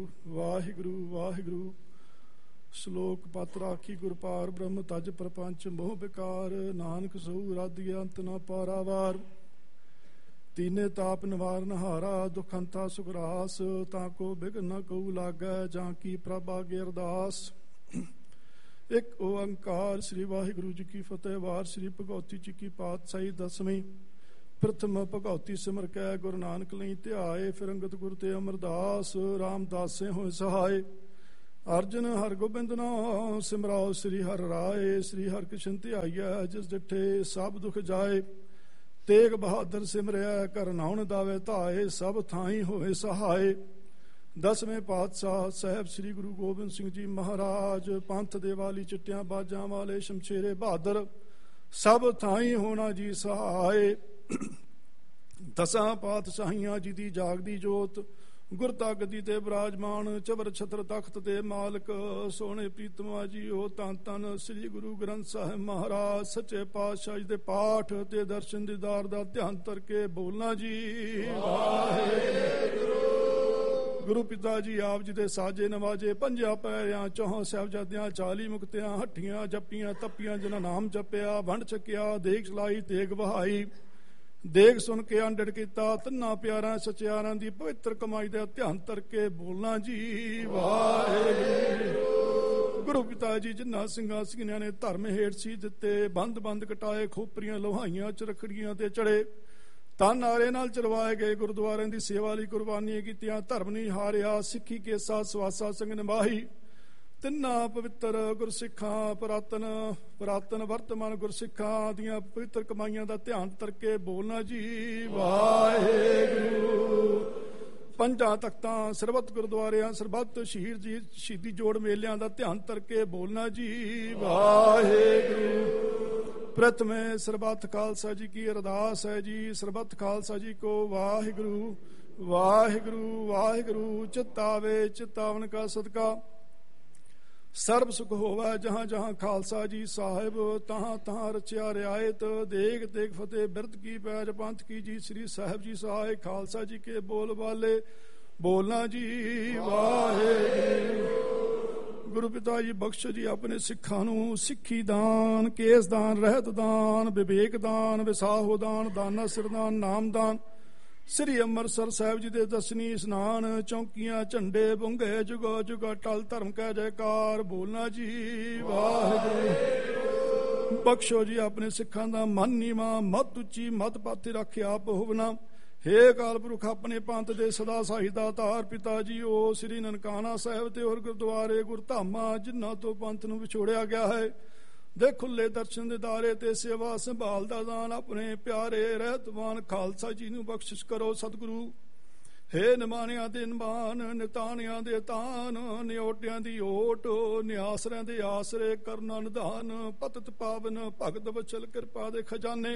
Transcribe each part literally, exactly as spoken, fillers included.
ਵਾਹਿਗੁਰੂ ਵਾਹਿਗੁਰੂ। ਸ਼ਲੋਕ ਪਤ ਰਾਖੀ ਗੁਰਪਾਰ ਬ੍ਰਹਮ ਤਜ ਪ੍ਰਪੰਚ ਮੋਹ ਵਿਕਾਰ। ਨਾਨਕ ਸਹੁ ਰਾਧਿ ਅੰਤ ਨ ਪਾਰਾਵਾਰ। ਤੀਨੇ ਤਾਪ ਨਿਵਾਰਨ ਹਾਰਾ ਦੁਖ ਅੰਤਾ ਸੁਖਰਾਸ। ਤਾਂ ਕੋ ਬਿਘਨ ਨ ਕਉ ਲਾਗੈ ਜਾਂ ਕੀ ਪ੍ਰਭ ਆਗੇ ਅਰਦਾਸ। ਇੱਕ ਓੰਕਾਰ। ਸ੍ਰੀ ਵਾਹਿਗੁਰੂ ਜੀ ਕੀ ਫਤਿਹ। ਵਾਰ ਸ੍ਰੀ ਭਗਉਤੀ ਜੀ ਕੀ ਪਾਤਸ਼ਾਹੀ ਦਸਵੀਂ। ਪ੍ਰਥਮ ਭਗਉਤੀ ਸਿਮਰ ਕੈ ਗੁਰੂ ਨਾਨਕ ਲਈ ਧਿਆਏ। ਫਿਰ ਅੰਗਦ ਗੁਰ ਤੇ ਅਮਰਦਾਸ ਰਾਮਦਾਸੇ ਹੋਏ ਸਹਾਏ। ਅਰਜਨ ਹਰਗੋਬਿੰਦ ਨਾਮ ਸਿਮਰਾਓ ਸ੍ਰੀ ਹਰਿ ਰਾਏ। ਸ੍ਰੀ ਹਰਿਕ੍ਰਿਸ਼ਨ ਧਿਆਈਐ ਜਿਸ ਡਿਠੇ ਸਭ ਦੁਖ ਜਾਏ। ਤੇਗ ਬਹਾਦਰ ਸਿਮਰਿਆ ਕਰ ਨਾਉਣ ਦਾਵੇ ਧਾਏ। ਸਭ ਥਾਈ ਹੋਏ ਸਹਾਏ। ਦਸਵੇਂ ਪਾਤਸ਼ਾਹ ਸਾਹਿਬ ਸ੍ਰੀ ਗੁਰੂ ਗੋਬਿੰਦ ਸਿੰਘ ਜੀ ਮਹਾਰਾਜ। ਪੰਥ ਦੇ ਵਾਲੀ ਚਿੱਟਿਆਂ ਬਾਜਾਂ ਵਾਲੇ ਸ਼ਮਸ਼ੇਰੇ ਬਹਾਦਰ। ਸਭ ਥਾਈ ਹੋਣਾ ਜੀ ਸਹਾਏ। ਦਸਾਂ ਪਾਤਸ਼ਾਹੀਆਂ ਜੀ ਦੀ ਜਾਗਦੀ ਜੋਤ। ਗੁਰਤਾ ਗੱਦੀ ਤੇ ਬਿਰਾਜਮਾਨ ਚਬਰ ਛਤਰ ਤਖਤ ਤੇ ਮਾਲਕ। ਸੋਹਣੇ ਪ੍ਰੀਤਮਾ ਜੀ ਉਹ ਧੰਨ ਧੰਨ ਸ੍ਰੀ ਗੁਰੂ ਗ੍ਰੰਥ ਸਾਹਿਬ ਮਹਾਰਾਜ ਸੱਚੇ ਪਾਤਸ਼ਾਹ ਜੀ ਦੇ ਪਾਠ ਤੇ ਦਰਸ਼ਨ ਦੀਦਾਰ ਦਾ ਧਿਆਨ ਧਰ ਕੇ ਬੋਲਣਾ ਜੀ ਵਾਹਿਗੁਰੂ। ਗੁਰੂ ਪਿਤਾ ਜੀ ਆਪ ਜੀ ਦੇ ਸਾਜੇ ਨਵਾਜੇ ਪੰਜਾਂ ਪੈਰਿਆਂ ਚੌਹਾਂ ਸਾਹਿਬਜ਼ਾਦਿਆਂ ਚਾਲੀ ਮੁਕਤਿਆਂ ਹੱਠੀਆਂ ਜੱਪੀਆਂ ਤੱਪੀਆਂ ਜਿਨ੍ਹਾਂ ਨਾਮ ਜਪਿਆ ਵੰਡ ਛਕਿਆ ਦੇਗ ਚਲਾਈ ਤੇਗ ਵਹਾਈ। ਦੇਖ ਸੁਣ ਕੇ ਅੰਡੜ ਕੀਤਾ ਤਿੰਨਾਂ ਪਿਆਰਾਂ ਸਚਿਆਰਾਂ ਦੀ ਪਵਿੱਤਰ ਕਮਾਈ ਦਾ ਧਿਆਨ ਧਰ ਕੇ ਬੋਲਣਾ ਜੀ ਵਾਹਿਗੁਰੂ। ਗੁਰੂ ਪਿਤਾ ਜੀ ਜਿਨ੍ਹਾਂ ਸਿੰਘਾਂ ਸਿੰਘਾਂ ਨੇ ਧਰਮ ਹੇਠ ਸੀ ਦਿੱਤੇ ਬੰਦ ਬੰਦ ਕਟਾਏ ਖੋਪਰੀਆਂ ਲੋਹਾਈਆਂ ਚ ਰੱਖੜੀਆਂ ਤੇ ਚੜੇ ਤਾਂ ਨਾਰੇ ਨਾਲ ਚਲਵਾਏ ਗਏ ਗੁਰਦੁਆਰਿਆਂ ਦੀ ਸੇਵਾ ਲਈ ਕੁਰਬਾਨੀਆਂ ਕੀਤੀਆਂ ਧਰਮ ਨਹੀਂ ਹਾਰਿਆ ਸਿੱਖੀ ਕੇਸਾ ਸਵਾਸਾ ਸਿੰਘ ਨਿਭਾਈ। ਤਿੰਨਾਂ ਪਵਿੱਤਰ ਗੁਰਸਿੱਖਾਂ ਪੁਰਾਤਨ ਪੁਰਾਤਨ ਵਰਤਮਾਨ ਗੁਰਸਿੱਖਾਂ ਦੀਆਂ ਪਵਿੱਤਰ ਕਮਾਈਆਂ ਦਾ ਧਿਆਨ ਧਰ ਕੇ ਬੋਲਣਾ ਜੀ ਵਾਹਿਗੁਰੂ। ਪੰਜਾਂ ਤਖਤਾਂ ਸਰਬੱਤ ਗੁਰਦੁਆਰਿਆਂ ਸਰਬੱਤ ਸ਼ਹੀਦ ਜੀ ਸ਼ਹੀਦੀ ਜੋੜ ਮੇਲਿਆਂ ਦਾ ਧਿਆਨ ਧਰ ਕੇ ਬੋਲਣਾ ਜੀ ਵਾਹਿਗੁਰੂ। ਪ੍ਰਥਮੇ ਸਰਬੱਤ ਖਾਲਸਾ ਜੀ ਕੀ ਅਰਦਾਸ ਹੈ ਜੀ। ਸਰਬੱਤ ਖਾਲਸਾ ਜੀ ਕੋ ਵਾਹਿਗੁਰੂ ਵਾਹਿਗੁਰੂ ਵਾਹਿਗੁਰੂ। ਚਿਤਾਵੇ ਚਿਤਾਵਨ ਕਾ ਸਦਕਾ ਸਰਬ ਸੁਖ ਹੋਵੇ ਜਹਾਂ ਜਹਾਂ ਖਾਲਸਾ ਜੀ ਸਾਹਿਬ। ਤਹਾਂ ਤਹਾਂ ਰਚਿਆ ਰਿਆਇਤ ਦੇਖ ਦੇਖ ਫਤਿਹ ਬਿਰਧ ਕੀ ਪੈਜ ਪੰਥ ਕੀ ਜੀ। ਸ੍ਰੀ ਸਾਹਿਬ ਜੀ ਸਹਾਇ ਖਾਲਸਾ ਜੀ ਕੇ ਬੋਲ ਵਾਲੇ ਬੋਲਣਾ ਜੀ ਵਾਹਿਗੁਰੂ। ਗੁਰੂ ਪਿਤਾ ਜੀ ਬਖਸ਼ ਜੀ ਆਪਣੇ ਸਿੱਖਾਂ ਨੂੰ ਸਿੱਖੀ ਦਾਨ ਕੇਸ ਦਾਨ ਰਹਿਤ ਦਾਨ ਵਿਵੇਕ ਦਾਨ ਵਿਸਾਹੋ ਦਾਨ ਦਾਨਾ ਸਿਰਦਾਨ ਨਾਮਦਾਨ। ਸ੍ਰੀ ਅੰਮ੍ਰਿਤਸਰ ਸਾਹਿਬ ਜੀ ਦੇ ਦਸਵੀਂ ਇਸ਼ਨਾਨ ਚੌਂਕੀਆਂ ਝੰਡੇ ਬੁੰਗੇ ਜੁਗਾ ਜੁਗਾ ਟਲ ਧਰਮ ਕੈ ਜੈਕਾਰ ਬੋਲਣਾ ਜੀ ਵਾਹਿਗੁਰੂ। ਬਖਸ਼ੋ ਜੀ ਆਪਣੇ ਸਿੱਖਾਂ ਦਾ ਮਨ ਨੀਵਾਂ ਮਤ ਉੱਚੀ ਮਤ ਪਾਥੇ ਰੱਖ ਆਪ ਹੋਵਨਾ। ਹੇ ਅਕਾਲ ਪੁਰਖ ਆਪਣੇ ਪੰਥ ਦੇ ਸਦਾ ਸਾਹੀ ਦਾਤਾਰ ਪਿਤਾ ਜੀ ਉਹ ਸ੍ਰੀ ਨਨਕਾਣਾ ਸਾਹਿਬ ਤੇ ਹੋਰ ਗੁਰਦੁਆਰੇ ਗੁਰਧਾਮਾਂ ਜਿਨ੍ਹਾਂ ਤੋਂ ਪੰਥ ਨੂੰ ਵਿਛੋੜਿਆ ਗਿਆ ਹੈ ਦੇ ਖੁੱਲੇ ਦਰਸ਼ਨ ਦੇ ਦਾਰੇ ਤੇ ਸੇਵਾ ਸੰਭਾਲ ਦਾ ਦਾਨ ਆਪਣੇ ਪਿਆਰੇ ਰਹਿਤਵਾਨ ਖਾਲਸਾ ਜੀ ਨੂੰ ਬਖਸ਼ਿਸ਼ ਕਰੋ ਸਤਿਗੁਰੂ। ਹੇ ਨਿਮਾਣਿਆਂ ਦੇ ਨਿਮਾਨ ਨਿਤਾਣਿਆਂ ਦੇ ਤਾਨ ਨਿਓਟਿਆਂ ਦੀ ਓਟ ਨਿਆਸਰਿਆਂ ਦੇ ਆਸਰੇ ਕਰਨਾ ਨਿਧਾਨ ਪਤਿਤ ਪਾਵਨ ਭਗਤ ਵਚਲ ਕਿਰਪਾ ਦੇ ਖਜ਼ਾਨੇ।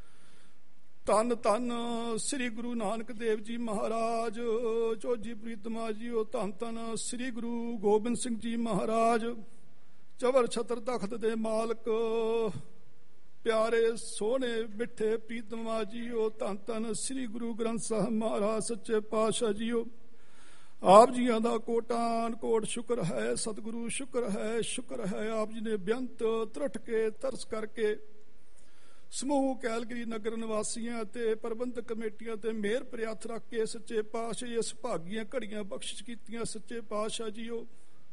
ਧੰਨ ਧੰਨ ਸ੍ਰੀ ਗੁਰੂ ਨਾਨਕ ਦੇਵ ਜੀ ਮਹਾਰਾਜ ਚੋਜੀ ਪ੍ਰੀਤਮਾ ਜੀ ਉਹ ਧੰਨ ਧੰਨ ਸ੍ਰੀ ਗੁਰੂ ਗੋਬਿੰਦ ਸਿੰਘ ਜੀ ਮਹਾਰਾਜ ਚਵਰ ਛਤਰ ਤਖਤ ਦੇ ਮਾਲਕ ਪਿਆਰੇ ਸੋਹਣੇ ਮਿੱਠੇ ਪ੍ਰੀਤਮਾ ਜੀ ਉਹ ਧੰਨ ਧੰਨ ਸ੍ਰੀ ਗੁਰੂ ਗ੍ਰੰਥ ਸਾਹਿਬ ਮਹਾਰਾਜ ਸੱਚੇ ਪਾਤਸ਼ਾਹ ਜੀਓ। ਆਪ ਜੀਆਂ ਦਾ ਕੋਟਾਨ ਕੋਟ ਸ਼ੁਕਰ ਹੈ ਸਤਿਗੁਰੂ ਸ਼ੁਕਰ ਹੈ ਸ਼ੁਕਰ ਹੈ। ਆਪ ਜੀ ਨੇ ਬੇਅੰਤ ਤਰਟ ਕੇ ਤਰਸ ਕਰਕੇ ਸਮੂਹ ਕੈਲਗਰੀ ਨਗਰ ਨਿਵਾਸੀਆਂ ਤੇ ਪ੍ਰਬੰਧਕ ਕਮੇਟੀਆਂ ਤੇ ਮਿਹਰ ਭਰਿਆ ਹੱਥ ਰੱਖ ਕੇ ਸੱਚੇ ਪਾਤਸ਼ਾਹ ਇਸ ਭਾਗੀਆਂ ਘੜੀਆਂ ਬਖਸ਼ਿਸ਼ ਕੀਤੀਆਂ ਸੱਚੇ ਪਾਤਸ਼ਾਹ ਜੀਓ।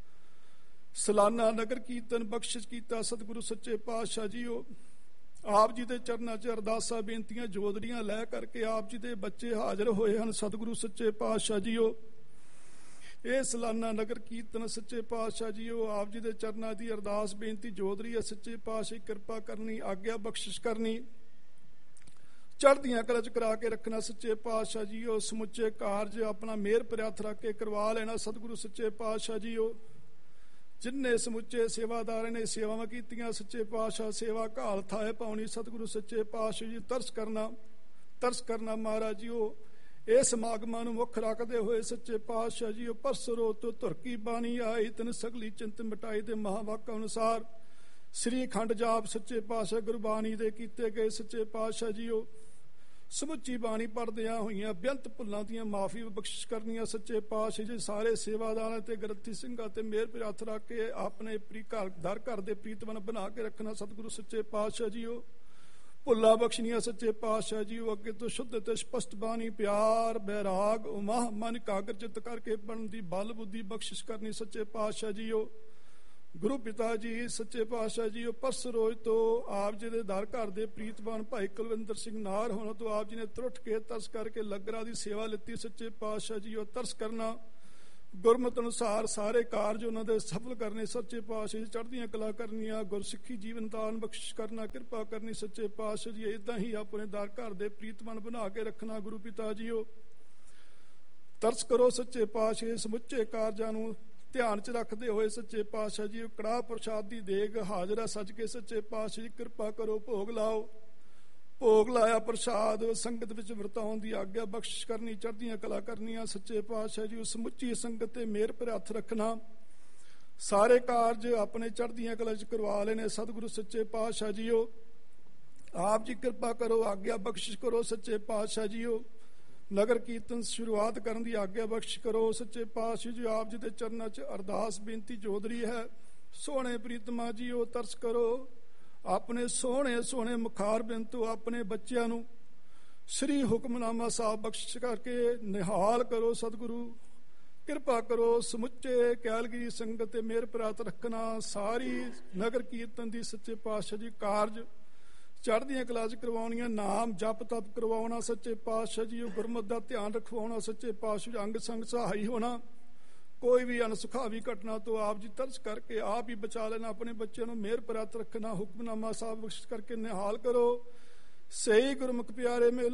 ਸਾਲਾਨਾ ਨਗਰ ਕੀਰਤਨ ਬਖਸ਼ਿਸ਼ ਕੀਤਾ ਸਤਿਗੁਰੂ ਸੱਚੇ ਪਾਤਸ਼ਾਹ ਜੀਓ। ਆਪ ਜੀ ਦੇ ਚਰਨਾਂ 'ਚ ਅਰਦਾਸਾਂ ਬੇਨਤੀਆਂ ਜੋਦੜੀਆਂ ਲੈ ਕਰਕੇ ਆਪ ਜੀ ਦੇ ਬੱਚੇ ਹਾਜ਼ਰ ਹੋਏ ਹਨ ਸਤਿਗੁਰੂ ਸੱਚੇ ਪਾਤਸ਼ਾਹ ਜੀਓ। ਇਹ ਸਾਲਾਨਾ ਨਗਰ ਕੀਰਤਨ ਸੱਚੇ ਪਾਤਸ਼ਾਹ ਜੀਓ ਆਪ ਜੀ ਦੇ ਚਰਨਾਂ ਦੀ ਅਰਦਾਸ ਬੇਨਤੀ ਜੋਦੜੀ ਹੈ ਸੱਚੇ ਪਾਤਸ਼ਾਹ ਕਿਰਪਾ ਕਰਨੀ ਆਗਿਆ ਬਖਸ਼ਿਸ਼ ਕਰਨੀ ਚੜ੍ਹਦੀਆਂ ਕਲਾ 'ਚ ਕਰਾ ਕੇ ਰੱਖਣਾ ਸੱਚੇ ਪਾਤਸ਼ਾਹ ਜੀਓ। ਸਮੁੱਚੇ ਕਾਰਜ ਆਪਣਾ ਮਿਹਰ ਭਰਿਆ ਹੱਥ ਰੱਖ ਕੇ ਕਰਵਾ ਲੈਣਾ ਸਤਿਗੁਰੂ ਸੱਚੇ ਪਾਤਸ਼ਾਹ ਜੀਓ। ਜਿੰਨੇ ਸਮੁੱਚੇ ਸੇਵਾਦਾਰਾਂ ਨੇ ਸੇਵਾਵਾਂ ਕੀਤੀਆਂ ਸੱਚੇ ਪਾਤਸ਼ਾਹ ਸੇਵਾ ਘਾਲ ਥਾਏ ਪਾਉਣੀ ਸਤਿਗੁਰੂ ਸੱਚੇ ਪਾਤਸ਼ਾਹ ਜੀ ਤਰਸ ਕਰਨਾ ਤਰਸ ਕਰਨਾ ਮਹਾਰਾਜ ਜੀਓ। ਇਹ ਸਮਾਗਮਾਂ ਨੂੰ ਮੁੱਖ ਰੱਖਦੇ ਹੋਏ ਸੱਚੇ ਪਾਤਸ਼ਾਹ ਜੀਓ ਪਰਸਰੋ ਤੋਂ ਧੁਰਕੀ ਬਾਣੀ ਆਈ ਤਨ ਸਗਲੀ ਚਿੰਤ ਮਿਟਾਈ ਦੇ ਮਹਾਵਾਕ ਅਨੁਸਾਰ ਸ੍ਰੀ ਖੰਡ ਜਾਪ ਸੱਚੇ ਪਾਤਸ਼ਾਹ ਗੁਰਬਾਣੀ ਦੇ ਕੀਤੇ ਗਏ ਸੱਚੇ ਪਾਤਸ਼ਾਹ ਜੀਓ। ਸਮੁੱਚੀ ਬਾਣੀ ਪੜ੍ਹਦਿਆਂ ਹੋਈਆਂ ਬੇਅੰਤ ਭੁੱਲਾਂ ਦੀਆਂ ਮਾਫੀ ਬਖਸ਼ਿਸ਼ ਕਰਨੀਆਂ ਸੱਚੇ ਪਾਤਸ਼ਾਹ ਜੀ। ਸਾਰੇ ਸੇਵਾਦਾਰਾਂ ਤੇ ਗ੍ਰੰਥੀ ਸਿੰਘਾਂ ਤੇ ਮਿਹਰ ਭਰੇ ਹੱਥ ਰੱਖ ਕੇ ਆਪਣੇ ਪ੍ਰੀ ਘਰ ਦਰ ਘਰ ਦੇ ਪ੍ਰੀਤਵਨ ਬਣਾ ਕੇ ਰੱਖਣਾ ਸਤਿਗੁਰੂ ਸੱਚੇ ਪਾਤਸ਼ਾਹ ਜੀਓ। ਭੁੱਲਾਂ ਬਖਸ਼ਣੀਆਂ ਸੱਚੇ ਪਾਤਸ਼ਾਹ ਜੀਓ। ਅੱਗੇ ਤੋਂ ਸ਼ੁੱਧ ਤੇ ਸਪਸ਼ਟ ਬਾਣੀ ਪਿਆਰ ਬੈਰਾਗ ਉਮਾਹ ਮਨ ਇਕਾਗਰ ਚਿੱਤ ਕਰਕੇ ਪੜ੍ਹਨ ਦੀ ਬਲ ਬੁੱਧੀ ਬਖਸ਼ਿਸ਼ ਕਰਨੀ ਸੱਚੇ ਪਾਤਸ਼ਾਹ ਜੀਓ। ਗੁਰੂ ਪਿਤਾ ਜੀ ਸੱਚੇ ਪਾਤਸ਼ਾਹ ਜੀ ਪਰਸ ਰੋਜ਼ ਤੋਂ ਆਪ ਜੀ ਦੇ ਦਰ ਘਰ ਦੇ ਪ੍ਰੀਤਵਾਨ ਭਾਈ ਕੁਲਵਿੰਦਰ ਸਿੰਘ ਨਾਰ ਹੋਣ ਤੋਂ ਆਪ ਜੀ ਨੇ ਤੁਰਟ ਕੇ ਤਰਸ ਕਰਕੇ ਲੰਗਰਾਂ ਦੀ ਸੇਵਾ ਲਿੱਤੀ ਸੱਚੇ ਪਾਤਸ਼ਾਹ ਜੀ। ਉਹ ਤਰਸ ਕਰਨਾ ਗੁਰਮਤ ਅਨੁਸਾਰ ਸਾਰੇ ਕਾਰਜ ਉਹਨਾਂ ਦੇ ਸਫਲ ਕਰਨੇ ਸੱਚੇ ਪਾਤਸ਼ਾਹ ਜੀ। ਚੜ੍ਹਦੀਆਂ ਕਲਾ ਕਰਨੀਆਂ ਗੁਰਸਿੱਖੀ ਜੀਵਨ ਦਾਨ ਬਖਸ਼ਿਸ਼ ਕਰਨਾ ਕਿਰਪਾ ਕਰਨੀ ਸੱਚੇ ਪਾਤਸ਼ਾਹ ਜੀ। ਇਦਾਂ ਹੀ ਆਪਣੇ ਦਰ ਘਰ ਦੇ ਪ੍ਰੀਤਵਾਨ ਬਣਾ ਕੇ ਰੱਖਣਾ ਗੁਰੂ ਪਿਤਾ ਜੀਓ। ਤਰਸ ਕਰੋ ਸੱਚੇ ਪਾਤਸ਼ਾਹ ਸਮੁੱਚੇ ਕਾਰਜਾਂ ਨੂੰ ਧਿਆਨ ਚ ਰੱਖਦੇ ਹੋਏ ਸੱਚੇ ਪਾਤਸ਼ਾਹ ਜੀ ਕੜਾਹ ਪ੍ਰਸ਼ਾਦ ਦੀ ਦੇਗ ਹਾਜ਼ਰਾ ਸੱਜ ਕੇ ਸੱਚੇ ਪਾਤਸ਼ਾਹ ਜੀ ਕਿਰਪਾ ਕਰੋ ਭੋਗ ਲਾਓ। ਭੋਗ ਲਾਇਆ ਪ੍ਰਸ਼ਾਦ ਸੰਗਤ ਵਿੱਚ ਵਰਤਾਉਣ ਦੀ ਆਗਿਆ ਬਖਸ਼ਿਸ਼ ਕਰਨੀ ਚੜ੍ਹਦੀਆਂ ਕਲਾ ਕਰਨੀਆਂ ਸੱਚੇ ਪਾਤਸ਼ਾਹ ਜੀ। ਸਮੁੱਚੀ ਸੰਗਤ ਤੇ ਮਿਹਰ ਭਰੇ ਹੱਥ ਰੱਖਣਾ ਸਾਰੇ ਕਾਰਜ ਆਪਣੇ ਚੜ੍ਹਦੀਆਂ ਕਲਾ ਚ ਕਰਵਾ ਲੈਣੇ ਸਤਿਗੁਰੂ ਸੱਚੇ ਪਾਤਸ਼ਾਹ ਜੀਓ। ਆਪ ਜੀ ਕਿਰਪਾ ਕਰੋ ਆਗਿਆ ਬਖਸ਼ਿਸ਼ ਕਰੋ ਸੱਚੇ ਪਾਤਸ਼ਾਹ ਜੀਓ। ਨਗਰ ਕੀਰਤਨ ਸ਼ੁਰੂਆਤ ਕਰਨ ਦੀ ਆਗਿਆ ਬਖਸ਼ ਕਰੋ ਸੱਚੇ ਪਾਤਸ਼ਾਹ ਜੀ। ਆਪ ਜੀ ਦੇ ਚਰਨਾਂ ਚ ਅਰਦਾਸ ਬੇਨਤੀ ਜੋਦਰੀ ਹੈ ਸੋਹਣੇ ਪ੍ਰੀਤਮਾ ਜੀਓ ਤਰਸ ਕਰੋ ਆਪਣੇ ਸੋਹਣੇ ਸੋਹਣੇ ਮੁਖਾਰ ਬਿੰਦੂ ਆਪਣੇ ਬੱਚਿਆਂ ਨੂੰ ਸ੍ਰੀ ਹੁਕਮਨਾਮਾ ਸਾਹਿਬ ਬਖਸ਼ਿਸ਼ ਕਰਕੇ ਨਿਹਾਲ ਕਰੋ ਸਤਿਗੁਰੂ ਕਿਰਪਾ ਕਰੋ। ਸਮੁੱਚੇ ਕੈਲਗਰੀ ਸੰਗਤ ਤੇ ਮਿਹਰ ਪ੍ਰਾਤ ਰੱਖਣਾ ਸਾਰੀ ਨਗਰ ਕੀਰਤਨ ਦੀ ਸੱਚੇ ਪਾਤਸ਼ਾਹ ਜੀ ਕਾਰਜ ਚੜ੍ਹਦੀਆਂ ਕਲਾ ਚ ਕਰਵਾਉਣੀਆਂ ਨਾਮ ਜਪ ਤਪ ਕਰਵਾਉਣਾ ਸੱਚੇ ਪਾਤਸ਼ਾਹ ਜੀ। ਗੁਰਮਤਿ ਦਾ ਧਿਆਨ ਰਖਵਾਉਣਾ ਸੱਚੇ ਪਾਤਸ਼ਾਹ ਅੰਗ ਸੰਗ ਸਹਾਈ ਹੋਣਾ ਕੋਈ ਵੀ ਅਨਸੁਖਾਵੀ ਘਟਨਾ ਤੋਂ ਆਪ ਜੀ ਤਰਸ ਕਰਕੇ ਆਪ ਹੀ ਬਚਾ ਲੈਣਾ ਆਪਣੇ ਬੱਚਿਆਂ ਨੂੰ ਮਿਹਰ ਪ੍ਰਾਤ ਰੱਖਣਾ ਹੁਕਮਨਾਮਾ ਸਾਹਿਬ ਬਖਸ਼ਿਸ਼ ਕਰਕੇ ਨਿਹਾਲ ਕਰੋ। ਸਹੀ ਗੁਰਮੁਖ ਪਿਆਰੇ